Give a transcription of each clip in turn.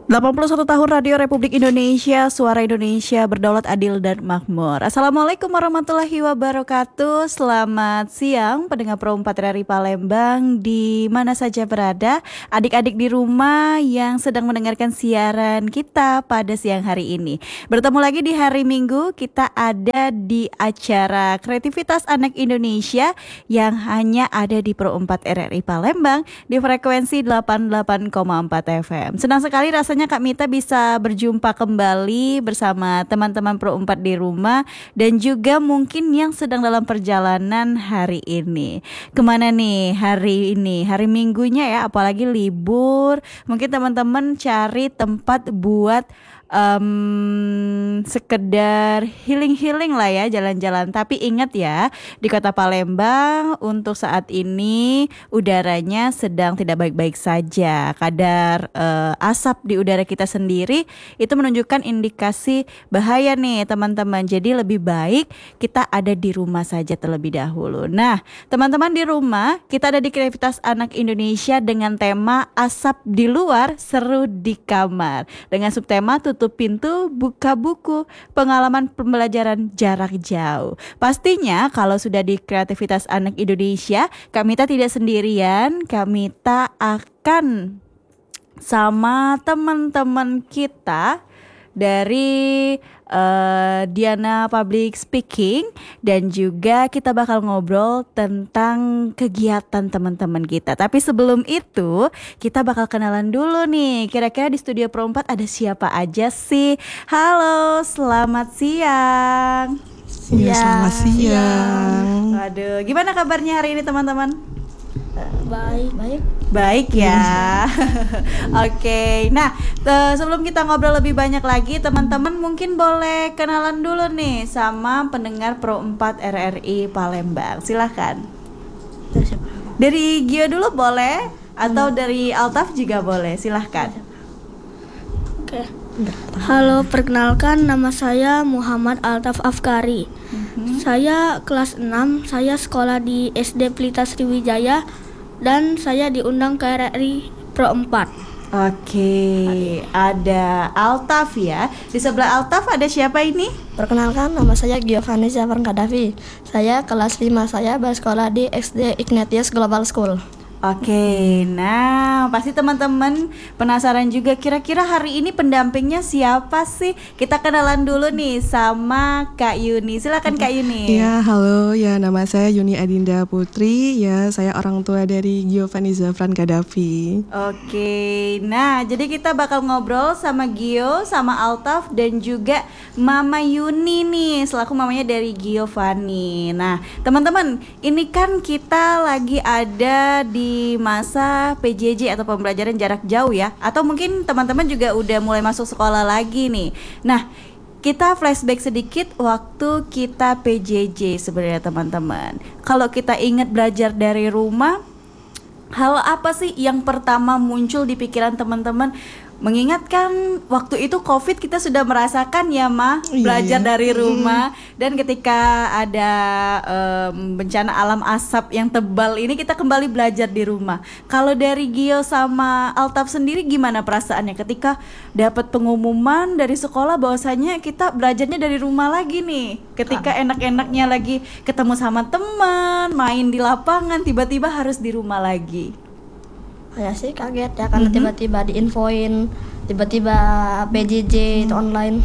81 tahun Radio Republik Indonesia, Suara Indonesia, berdaulat adil dan makmur. Assalamualaikum warahmatullahi wabarakatuh. Selamat siang pendengar Pro 4 RRI Palembang di mana saja berada. Adik-adik di rumah yang sedang mendengarkan siaran kita pada siang hari ini. Bertemu lagi di hari Minggu, kita ada di acara Kreativitas Anak Indonesia yang hanya ada di Pro 4 RRI Palembang di frekuensi 88,4 FM. Senang sekali rasanya Kak Mita bisa berjumpa kembali bersama teman-teman Pro 4 di rumah dan juga mungkin yang sedang dalam perjalanan hari ini. Kemana nih hari ini? Hari Minggunya ya, apalagi libur. Mungkin teman-teman cari tempat buat sekedar healing lah ya, jalan-jalan. Tapi ingat ya, di kota Palembang untuk saat ini udaranya sedang tidak baik-baik saja. Kadar asap di udara kita sendiri itu menunjukkan indikasi bahaya nih teman-teman. Jadi lebih baik kita ada di rumah saja terlebih dahulu. Nah teman-teman di rumah, kita ada di Kreativitas Anak Indonesia dengan tema asap di luar, seru di kamar, dengan subtema tutup pintu, buka buku, pengalaman pembelajaran jarak jauh. Pastinya kalau sudah di Kreativitas Anak Indonesia, Kak Mita tidak sendirian. Kak Mita akan sama teman-teman kita dari Diana Public Speaking, dan juga kita bakal ngobrol tentang kegiatan teman-teman kita. Tapi sebelum itu kita bakal kenalan dulu nih, kira-kira di studio Pro 4 ada siapa aja sih? Halo, selamat siang. Ya, selamat siang. Waduh, gimana kabarnya hari ini teman-teman? Baik ya. Oke. Nah, sebelum kita ngobrol lebih banyak lagi, teman-teman mungkin boleh kenalan dulu nih sama pendengar Pro 4 RRI Palembang. Silahkan. Dari Gio dulu boleh, atau dari Altaf juga boleh. Silahkan. Oke. Halo, perkenalkan nama saya Muhammad Altaf Afkari. Saya kelas 6, saya sekolah di SD Pelita Sriwijaya dan saya diundang ke RRI Pro 4. Oke, ada Altaf ya. Di sebelah Altaf ada siapa ini? Perkenalkan, nama saya Giovanni Zafran Kadafi. Saya kelas 5, saya bersekolah di SD Ignatius Global School. Oke, nah pasti teman-teman penasaran juga kira-kira hari ini pendampingnya siapa sih? Kita kenalan dulu nih sama Kak Yuni. Silakan Kak Yuni. Ya, halo, ya nama saya Yuni Adinda Putri. Ya, saya orang tua dari Giovanni Zafran Kadafi. Oke, nah jadi kita bakal ngobrol sama Gio, sama Altaf dan juga Mama Yuni nih, selaku mamanya dari Giovanni. Nah teman-teman, ini kan kita lagi ada di masa PJJ atau pembelajaran jarak jauh ya, atau mungkin teman-teman juga udah mulai masuk sekolah lagi nih. Nah kita flashback sedikit waktu kita PJJ sebenarnya teman-teman. Kalau kita ingat belajar dari rumah, hal apa sih yang pertama muncul di pikiran teman-teman? Mengingatkan waktu itu COVID kita sudah merasakan ya belajar dari rumah, dan ketika ada bencana alam asap yang tebal ini kita kembali belajar di rumah. Kalau dari Gio sama Altaf sendiri gimana perasaannya ketika dapat pengumuman dari sekolah bahwasanya kita belajarnya dari rumah lagi nih, ketika enak-enaknya lagi ketemu sama teman, main di lapangan, tiba-tiba harus di rumah lagi? Saya sih kaget ya, karena tiba-tiba diinfoin, tiba-tiba PJJ itu online.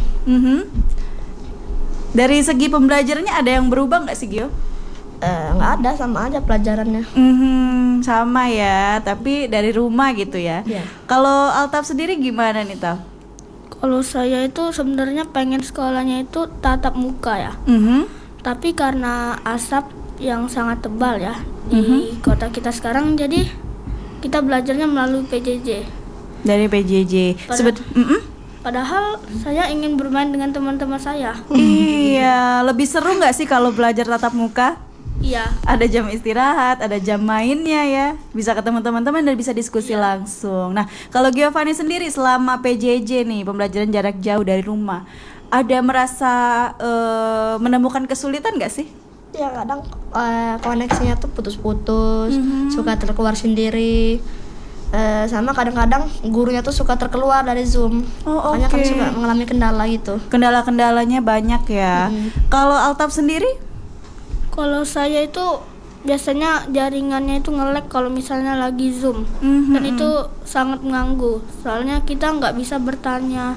Dari segi pembelajarannya ada yang berubah nggak sih Gio? Nggak ada, sama aja pelajarannya. Sama ya, tapi dari rumah gitu ya. Yeah. Kalau Altaf sendiri gimana nih Taf? Kalau saya itu sebenarnya pengen sekolahnya itu tatap muka ya. Tapi karena asap yang sangat tebal ya di kota kita sekarang, jadi kita belajarnya melalui PJJ. Dari PJJ. Padahal saya ingin bermain dengan teman-teman saya. Iya, lebih seru nggak sih kalau belajar tatap muka? Iya. Ada jam istirahat, ada jam mainnya ya. Bisa ketemu teman-teman dan bisa diskusi langsung. Nah, kalau Giovanni sendiri selama PJJ nih, pembelajaran jarak jauh dari rumah, ada merasa menemukan kesulitan nggak sih? Ya kadang koneksinya tuh putus-putus, suka terkeluar sendiri. Sama kadang-kadang gurunya tuh suka terkeluar dari Zoom. Oh, Makanya kami oke. suka mengalami kendala gitu. Kendala-kendalanya banyak ya. Kalau Altaf sendiri? Kalau saya itu biasanya jaringannya itu nge-lag kalau misalnya lagi Zoom. Dan itu sangat mengganggu. Soalnya kita nggak bisa bertanya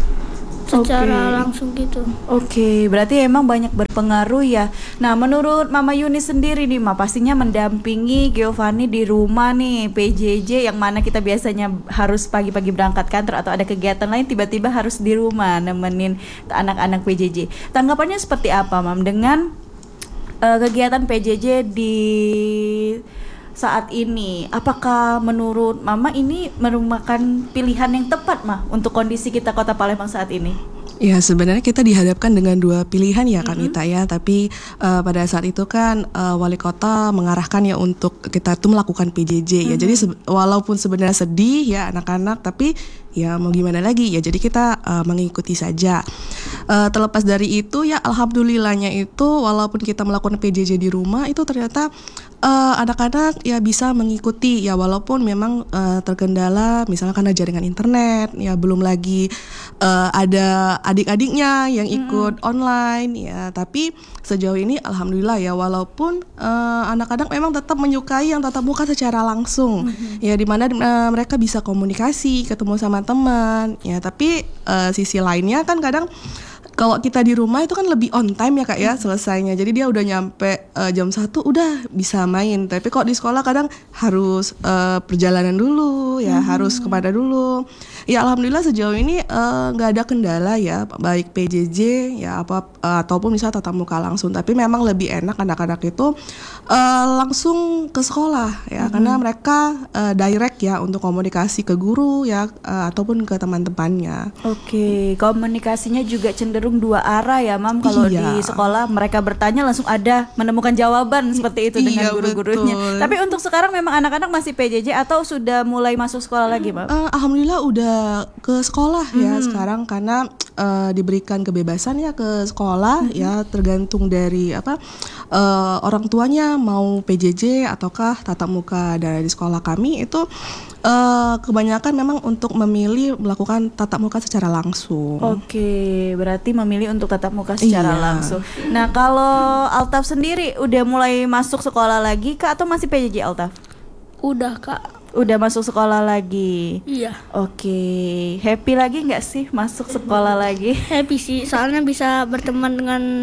secara langsung gitu. Oke, berarti emang banyak berpengaruh ya. Nah, menurut Mama Yuni sendiri nih, Ma, pastinya mendampingi Giovanni di rumah nih, PJJ yang mana kita biasanya harus pagi-pagi berangkat kantor atau ada kegiatan lain, tiba-tiba harus di rumah nemenin anak-anak PJJ. Tanggapannya seperti apa, Mam, dengan kegiatan PJJ di saat ini? Apakah menurut Mama ini merupakan pilihan yang tepat, Ma, untuk kondisi kita Kota Palembang saat ini? Ya, sebenarnya kita dihadapkan dengan dua pilihan ya Kak Mita ya. Tapi pada saat itu kan wali kota mengarahkan ya untuk kita tuh melakukan PJJ ya. Jadi walaupun sebenarnya sedih ya anak-anak, tapi ya mau gimana lagi ya. Jadi kita mengikuti saja. Terlepas dari itu ya, alhamdulillahnya itu walaupun kita melakukan PJJ di rumah itu ternyata anak-anak ya bisa mengikuti ya, walaupun memang terkendala misalnya karena jaringan internet ya, belum lagi ada adik-adiknya yang ikut online ya. Tapi sejauh ini alhamdulillah ya, walaupun anak-anak memang tetap menyukai yang tatap muka secara langsung ya, dimana mereka bisa komunikasi, ketemu sama teman ya. Tapi sisi lainnya kan kadang kalau kita di rumah itu kan lebih on time ya Kak ya selesainya. Jadi dia udah nyampe jam 1 udah bisa main. Tapi kok di sekolah kadang harus perjalanan dulu ya, harus kemana dulu. Ya alhamdulillah sejauh ini nggak ada kendala ya, baik PJJ ya ataupun misalnya tatap muka langsung. Tapi memang lebih enak anak-anak itu langsung ke sekolah ya, karena mereka direct ya untuk komunikasi ke guru ya ataupun ke teman-temannya. Oke, komunikasinya juga cenderung dua arah ya, Mam. Kalau Iya. di sekolah mereka bertanya langsung ada menemukan jawaban seperti itu dengan Iya, guru-gurunya. betul. Tapi untuk sekarang memang anak-anak masih PJJ atau sudah mulai masuk sekolah lagi, Mam? Alhamdulillah udah ke sekolah ya sekarang, karena diberikan kebebasan ya ke sekolah ya, tergantung dari orang tuanya mau PJJ ataukah tatap muka. Dari sekolah kami itu kebanyakan memang untuk memilih melakukan tatap muka secara langsung. Oke, berarti memilih untuk tatap muka secara Iya. langsung. Nah, kalau Altaf sendiri udah mulai masuk sekolah lagi Kak atau masih PJJ, Altaf? Udah Kak. Udah masuk sekolah lagi. Iya. Oke, happy lagi nggak sih masuk sekolah lagi? Happy sih, soalnya bisa berteman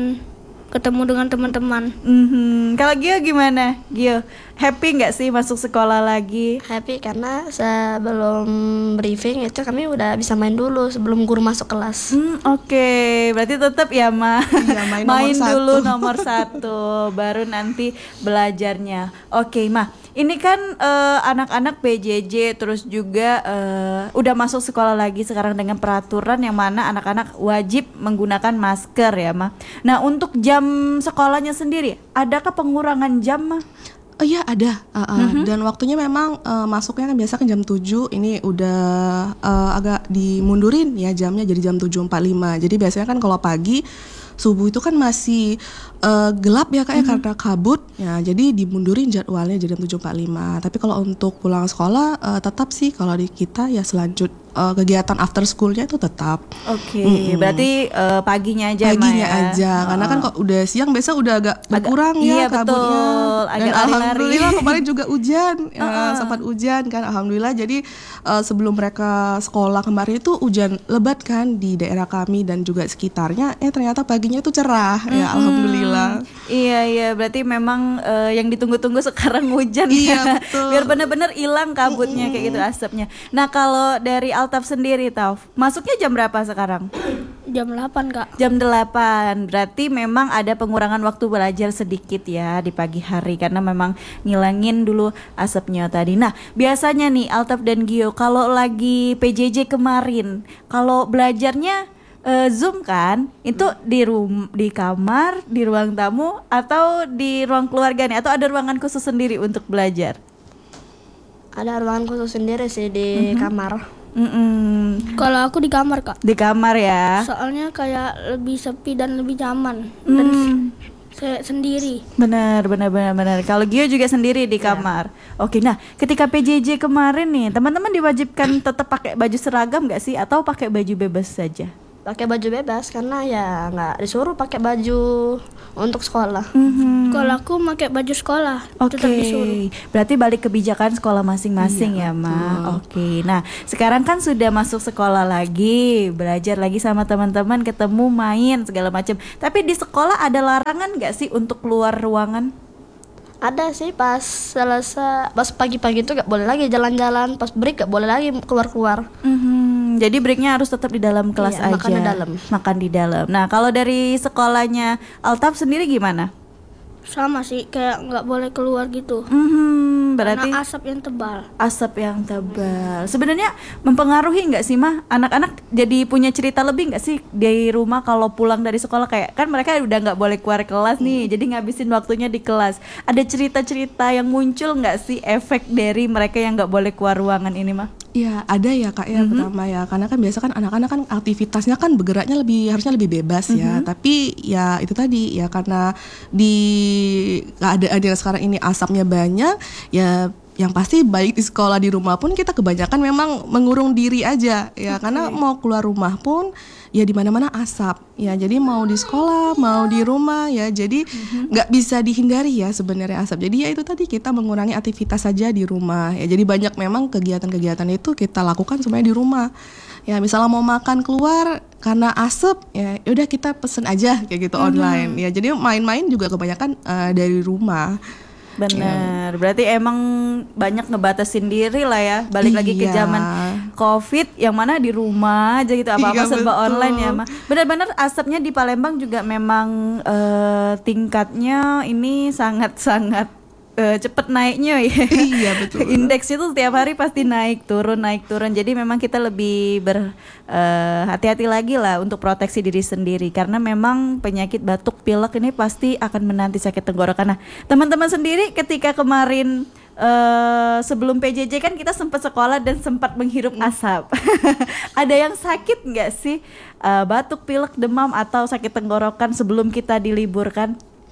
ketemu dengan teman-teman. Kalau Gio gimana? Gio, happy nggak sih masuk sekolah lagi? Happy karena sebelum briefing itu kami udah bisa main dulu sebelum guru masuk kelas. Oke, berarti tetap ya Ma. Iya, main nomor dulu satu. nomor 1, baru nanti belajarnya. Oke, Ma. Ini kan anak-anak PJJ terus juga udah masuk sekolah lagi sekarang dengan peraturan yang mana anak-anak wajib menggunakan masker ya, Ma. Nah, untuk jam sekolahnya sendiri, adakah pengurangan jam, Ma? Iya ada, dan waktunya memang masuknya kan biasa kan jam 7, ini udah agak dimundurin ya jamnya jadi jam 7.45. Jadi biasanya kan kalau pagi subuh itu kan masih gelap ya Kak ya, karena kabut ya, jadi dimundurin jadwalnya jadi jam 7.45. Tapi kalau untuk pulang sekolah tetap sih kalau di kita ya kegiatan after schoolnya itu tetap. Oke, berarti paginya aja, Ma, Paginya ya? aja, karena kan kok udah siang biasa udah agak berkurang iya, ya kabutnya. betul. Dan Agak lari-lari. alhamdulillah kemarin juga hujan, sempat hujan kan, alhamdulillah. Jadi sebelum mereka sekolah kemarin itu hujan lebat kan di daerah kami dan juga sekitarnya. Ternyata paginya itu cerah ya, alhamdulillah. Iya, berarti memang yang ditunggu-tunggu sekarang hujan Iya, ya. betul. Biar benar-benar hilang kabutnya kayak gitu, asapnya. Nah, kalau dari Altaf sendiri, Tauf, masuknya jam berapa sekarang? Jam 8 Kak. Jam 8. Berarti memang ada pengurangan waktu belajar sedikit ya di pagi hari karena memang ngilangin dulu asapnya tadi. Nah, biasanya nih Altaf dan Gio kalau lagi PJJ kemarin, kalau belajarnya Zoom kan, itu di kamar, di ruang tamu atau di ruang keluarga nih, atau ada ruangan khusus sendiri untuk belajar? Ada ruangan khusus sendiri sih di kamar. Kalau aku di kamar Kak. Di kamar ya. Soalnya kayak lebih sepi dan lebih nyaman. Dan Saya sendiri. Benar. Kalau Gio juga sendiri di kamar. Oke, nah ketika PJJ kemarin nih, teman-teman diwajibkan tetap pakai baju seragam nggak sih, atau pakai baju bebas saja? Pakai baju bebas karena ya nggak disuruh pakai baju untuk sekolah. Kalau aku pakai baju sekolah, tetap disuruh. Berarti balik kebijakan sekolah masing-masing ya, Ma. Oke. Nah, sekarang kan sudah masuk sekolah lagi, belajar lagi sama teman-teman, ketemu, main segala macam. Tapi di sekolah ada larangan nggak sih untuk keluar ruangan? Ada sih pas pagi-pagi itu nggak boleh lagi jalan-jalan, pas break nggak boleh lagi keluar-keluar. Jadi breaknya harus tetap di dalam kelas aja. Makan di dalam. Nah, kalau dari sekolahnya Altaf sendiri gimana? Sama sih, kayak nggak boleh keluar gitu. Berarti karena asap yang tebal. Sebenarnya mempengaruhi nggak sih, Mah? Anak-anak jadi punya cerita lebih nggak sih di rumah kalau pulang dari sekolah? Kayak kan mereka udah nggak boleh keluar kelas nih, jadi ngabisin waktunya di kelas. Ada cerita-cerita yang muncul nggak sih efek dari mereka yang nggak boleh keluar ruangan ini, Mah? Ya ada ya Kak ya, pertama ya, karena kan biasa kan anak-anak kan aktivitasnya kan bergeraknya harusnya lebih bebas ya, tapi ya itu tadi ya, karena di keadaan yang sekarang ini asapnya banyak ya, yang pasti baik di sekolah di rumah pun kita kebanyakan memang mengurung diri aja ya, karena mau keluar rumah pun ya di mana-mana asap ya, jadi mau di sekolah mau di rumah ya, jadi nggak bisa dihindari ya sebenarnya asap. Jadi ya itu tadi, kita mengurangi aktivitas saja di rumah ya, jadi banyak memang kegiatan-kegiatan itu kita lakukan semuanya di rumah ya. Misalnya mau makan keluar karena asap ya udah kita pesen aja kayak gitu online ya, jadi main-main juga kebanyakan dari rumah. Benar, berarti emang banyak ngebatasin diri lah ya. Balik lagi ke zaman COVID yang mana di rumah aja gitu, apa-apa serba online ya, Ma. Benar-benar asapnya di Palembang juga memang tingkatnya ini sangat-sangat cepet naiknya ya. Iya betul. Indeks itu setiap hari pasti naik turun. Jadi memang kita lebih hati-hati lagi lah untuk proteksi diri sendiri, karena memang penyakit batuk pilek ini pasti akan menanti sakit tenggorokan. Nah, teman-teman sendiri ketika kemarin sebelum PJJ kan kita sempat sekolah dan sempat menghirup asap. Ada yang sakit nggak sih, batuk pilek demam atau sakit tenggorokan sebelum kita diliburkan?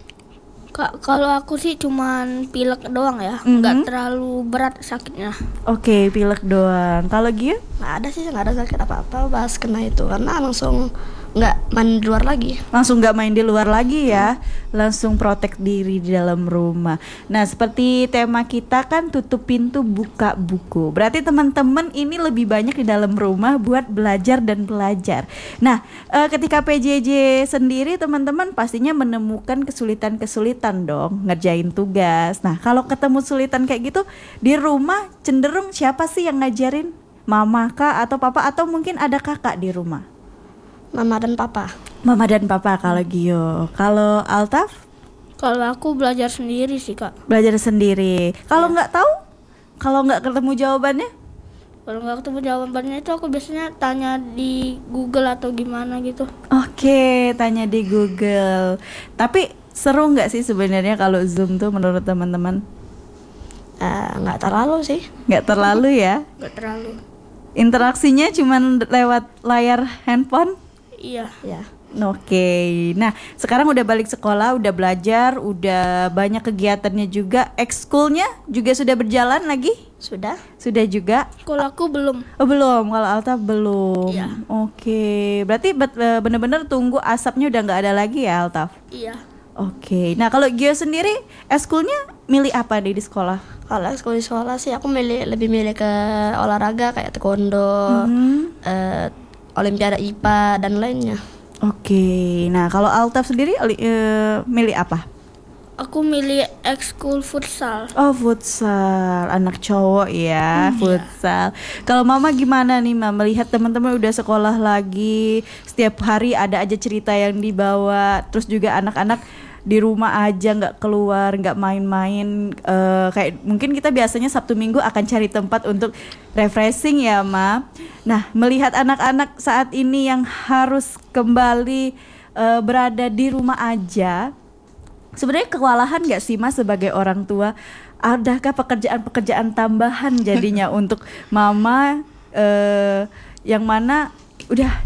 Kalau aku sih cuman pilek doang ya, nggak terlalu berat sakitnya. Oke, pilek doang. Kalau Gio? Nggak ada sih, nggak ada sakit apa-apa pas kena itu, karena langsung nggak main di luar lagi. Langsung nggak main di luar lagi ya, langsung protek diri di dalam rumah. Nah, seperti tema kita kan tutup pintu buka buku, berarti teman-teman ini lebih banyak di dalam rumah buat belajar dan belajar. Nah, ketika PJJ sendiri teman-teman pastinya menemukan kesulitan-kesulitan dong ngerjain tugas. Nah, kalau ketemu kesulitan kayak gitu di rumah, cenderung siapa sih yang ngajarin? Mama kah atau papa, atau mungkin ada kakak di rumah? Mama dan papa. Mama dan papa kalau Gio. Kalau Altaf? Kalau aku belajar sendiri sih, Kak. Belajar sendiri. Kalau nggak tahu? Kalau nggak ketemu jawabannya? Kalau nggak ketemu jawabannya itu aku biasanya tanya di Google atau gimana gitu. Oke, tanya di Google. Tapi seru nggak sih sebenarnya kalau Zoom tuh menurut teman-teman? Nggak terlalu sih. Nggak terlalu ya? Nggak terlalu. Interaksinya cuman lewat layar handphone? Iya. Ya. Oke, nah sekarang udah balik sekolah, udah belajar, udah banyak kegiatannya juga. Ekskulnya juga sudah berjalan lagi? Sudah. Sudah juga? Kalau aku belum. Oh belum, kalau Alta belum. Iya. Oke, berarti bener-bener tunggu asapnya udah nggak ada lagi ya Altaf? Iya. Oke, nah kalau Gio sendiri ekskulnya milih apa nih di sekolah? Kalau di sekolah sih aku lebih milih ke olahraga kayak taekwondo, olimpiade IPA dan lainnya. Oke, nah kalau Altaf sendiri milih apa? Aku milih ekskul futsal. Oh futsal, anak cowok ya, futsal. Kalau Mama gimana nih, Mama melihat teman-teman udah sekolah lagi, setiap hari ada aja cerita yang dibawa, terus juga anak-anak di rumah aja nggak keluar, nggak main-main, kayak mungkin kita biasanya Sabtu Minggu akan cari tempat untuk refreshing ya, Ma. Nah, melihat anak-anak saat ini yang harus kembali berada di rumah aja, sebenarnya kewalahan nggak sih, Ma, sebagai orang tua? Adakah pekerjaan-pekerjaan tambahan jadinya untuk Mama yang mana udah nih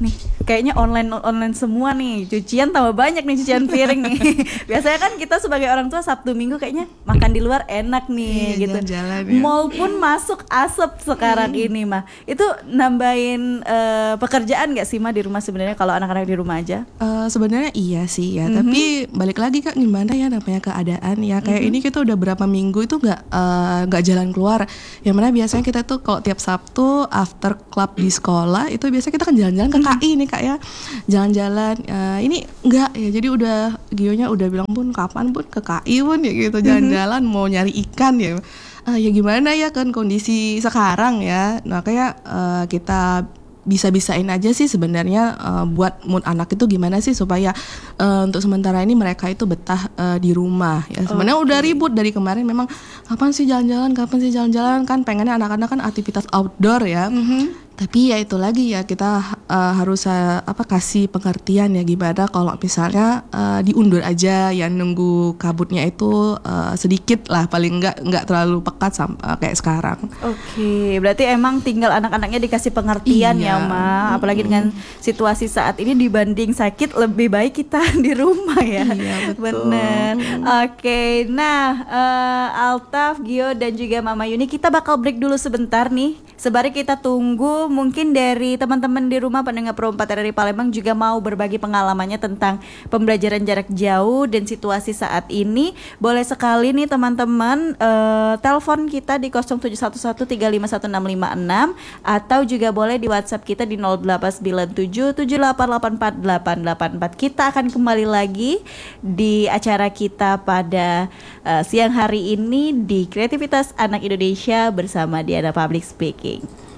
kayaknya online semua nih. Cucian tambah banyak nih, cucian piring nih. Biasanya kan kita sebagai orang tua Sabtu Minggu kayaknya makan di luar enak nih gitu. Jalan-jalan ya. Mall pun masuk asap sekarang ini mah. Itu nambahin pekerjaan nggak sih mah di rumah sebenarnya kalau anak-anak di rumah aja? Sebenarnya iya sih ya, tapi balik lagi Kak, gimana ya namanya keadaan ya. Kayak ini kita udah berapa minggu itu nggak jalan keluar. Yang mana biasanya kita tuh kalau tiap Sabtu after club di sekolah itu biasanya kita kan jalan-jalan ke KI nih Kak ya. Jalan-jalan ini enggak ya. Jadi udah Gionya udah bilang pun kapan pun ke KI pun ya gitu, jalan-jalan mau nyari ikan ya. Ya gimana ya kan kondisi sekarang ya. Nah kayak kita bisa-bisain aja sih sebenarnya buat mood anak itu gimana sih supaya untuk sementara ini mereka itu betah di rumah ya. Sebenarnya udah ribut dari kemarin, memang kapan sih jalan-jalan kan pengennya anak-anak kan aktivitas outdoor ya. Tapi ya itu lagi ya, kita harus kasih pengertian ya, gimana kalau misalnya diundur aja ya, nunggu kabutnya itu sedikit lah, paling nggak terlalu pekat kayak sekarang. Oke, berarti emang tinggal anak-anaknya dikasih pengertian ya Ma. Apalagi dengan situasi saat ini dibanding sakit, lebih baik kita di rumah ya. Iya, betul. Bener. Oke, nah Altaf, Gio dan juga Mama Yuni, kita bakal break dulu sebentar nih. Sebari kita tunggu mungkin dari teman-teman di rumah pendengar Pro 4 RRI Palembang juga mau berbagi pengalamannya tentang pembelajaran jarak jauh dan situasi saat ini. Boleh sekali nih teman-teman telepon kita di 0711351656 atau juga boleh di WhatsApp kita di 089778848884. Kita akan kembali lagi di acara kita pada siang hari ini di Kreativitas Anak Indonesia bersama Diana Public Speaking.